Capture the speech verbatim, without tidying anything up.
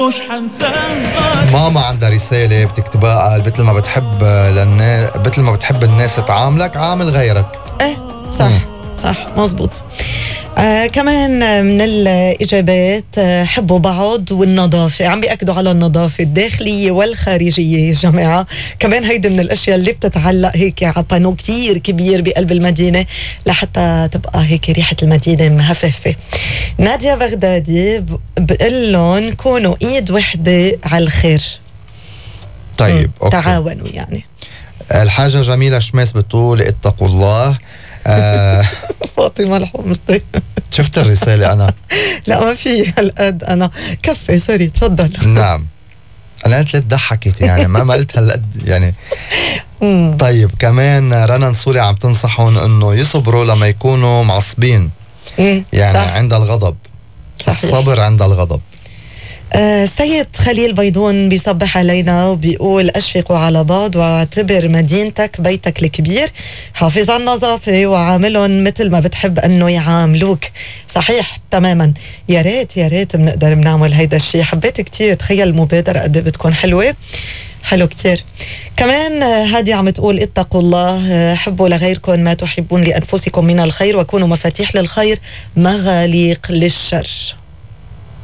مش حنساها. ماما عندها رسالة بتكتبها، قال مثل ما بتحب للناس، مثل ما بتحب الناس تعاملك عامل غيرك. ايه صح مم. صح مزبوط. آه كمان من الإجابات آه حبوا بعض والنظافة، عم بيأكدوا على النظافة الداخلية والخارجية يا جماعة. كمان هيدي من الأشياء اللي بتتعلق هيك على بانو كتير كبير بقلب المدينة لحتى تبقى هيك ريحة المدينة مهففة. نادية بغدادي بقول لهم كونوا إيد وحدة على الخير. طيب أوكي. تعاونوا يعني. الحاجة جميلة شماس بتقول اتقوا الله. آه فاطمة الحمصي. شفت الرسالة أنا؟ لا ما في هالقد أنا كفي سوري تفضل. نعم أنا قلت لي ضحكت يعني ما ما قلت هالقد يعني. طيب كمان رنا نصولي عم تنصحهم إنه يصبروا لما يكونوا معصبين، يعني صح. عند الغضب صحيح. الصبر عند الغضب. آه سيد خليل بيضون بيصبح علينا وبيقول أشفقوا على بعض واعتبر مدينتك بيتك الكبير، حافظ على النظافة وعاملهم مثل ما بتحب أنه يعاملوك. صحيح تماما. يا ريت يا ريت بنقدر بنعمل هيدا الشيء. حبيت كتير، تخيل المبادرة قد بتكون حلوة. حلو كتير. كمان هادي عم تقول اتقوا الله، حبوا لغيركم ما تحبون لأنفسكم من الخير وكونوا مفاتيح للخير مغاليق للشر.